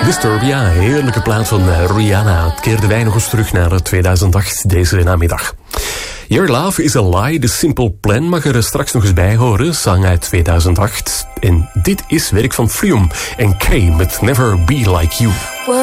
Disturbia, heerlijke plaat van Rihanna. Keerden wij nog eens terug naar 2008 deze namiddag. Your Love is a Lie, The Simple Plan mag er straks nog eens bij horen. Zang uit 2008. En dit is werk van Flume en Kay met Never Be Like You.